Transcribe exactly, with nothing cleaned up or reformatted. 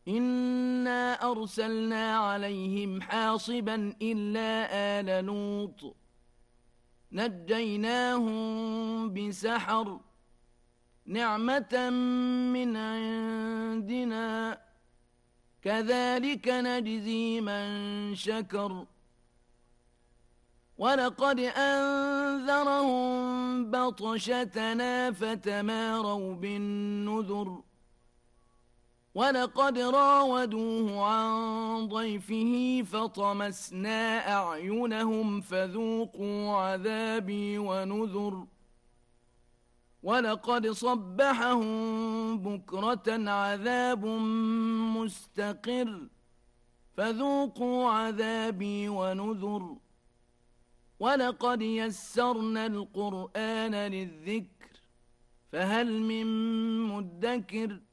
إنا أرسلنا عليهم حاصبا إلا آل لوط نجيناهم بسحر نعمة من عندنا كذلك نجزي من شكر ولقد أنذرهم بطشتنا فتماروا بالنذر ولقد راودوه عن ضيفه فطمسنا أعينهم فذوقوا عذابي ونذر ولقد صبحهم بكرة عذاب مستقر فذوقوا عذابي ونذر ولقد يسرنا القرآن للذكر فهل من مدكر